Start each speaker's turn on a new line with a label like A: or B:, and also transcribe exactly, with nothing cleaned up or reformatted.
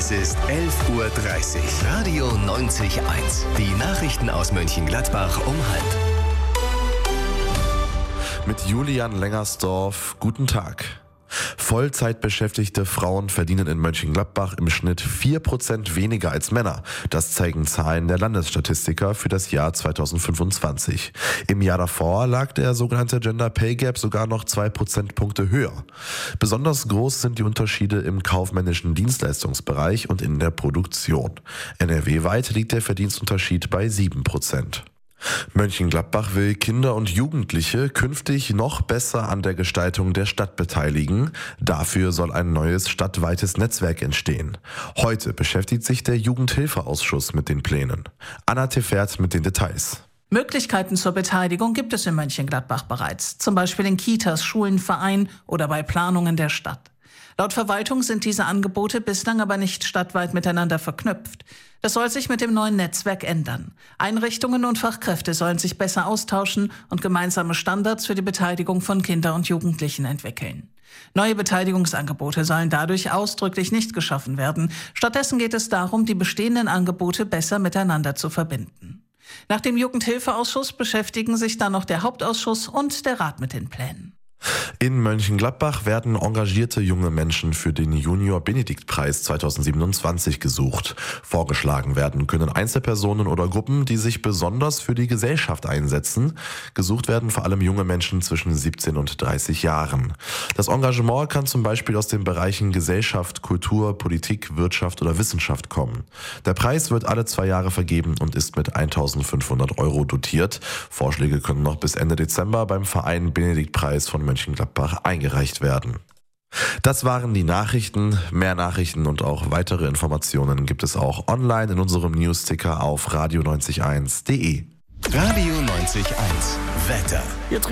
A: Es ist elf Uhr dreißig. Radio neunzig Komma eins. Die Nachrichten aus Mönchengladbach um halb.
B: Mit Julian Lengersdorf, guten Tag. Vollzeitbeschäftigte Frauen verdienen in Mönchengladbach im Schnitt vier Prozent weniger als Männer. Das zeigen Zahlen der Landesstatistiker für das Jahr zweitausendfünfundzwanzig. Im Jahr davor lag der sogenannte Gender Pay Gap sogar noch zwei Prozentpunkte höher. Besonders groß sind die Unterschiede im kaufmännischen Dienstleistungsbereich und in der Produktion. N R W-weit liegt der Verdienstunterschied bei sieben Prozent. Mönchengladbach will Kinder und Jugendliche künftig noch besser an der Gestaltung der Stadt beteiligen. Dafür soll ein neues stadtweites Netzwerk entstehen. Heute beschäftigt sich der Jugendhilfeausschuss mit den Plänen. Anna Tefert mit den Details.
C: Möglichkeiten zur Beteiligung gibt es in Mönchengladbach bereits, zum Beispiel in Kitas, Schulen, Vereinen oder bei Planungen der Stadt. Laut Verwaltung sind diese Angebote bislang aber nicht stadtweit miteinander verknüpft. Das soll sich mit dem neuen Netzwerk ändern. Einrichtungen und Fachkräfte sollen sich besser austauschen und gemeinsame Standards für die Beteiligung von Kindern und Jugendlichen entwickeln. Neue Beteiligungsangebote sollen dadurch ausdrücklich nicht geschaffen werden. Stattdessen geht es darum, die bestehenden Angebote besser miteinander zu verbinden. Nach dem Jugendhilfeausschuss beschäftigen sich dann noch der Hauptausschuss und der Rat mit den Plänen.
B: In Mönchengladbach werden engagierte junge Menschen für den Junior-Benedikt-Preis zweitausendsiebenundzwanzig gesucht. Vorgeschlagen werden können Einzelpersonen oder Gruppen, die sich besonders für die Gesellschaft einsetzen. Gesucht werden vor allem junge Menschen zwischen siebzehn und dreißig Jahren. Das Engagement kann zum Beispiel aus den Bereichen Gesellschaft, Kultur, Politik, Wirtschaft oder Wissenschaft kommen. Der Preis wird alle zwei Jahre vergeben und ist mit eintausendfünfhundert Euro dotiert. Vorschläge können noch bis Ende Dezember beim Verein Benedikt-Preis von Mönchengladbach eingereicht werden. Das waren die Nachrichten. Mehr Nachrichten und auch weitere Informationen gibt es auch online in unserem Newsticker auf radio neunzig eins punkt de.
A: Radio neunzig Komma eins. Wetter.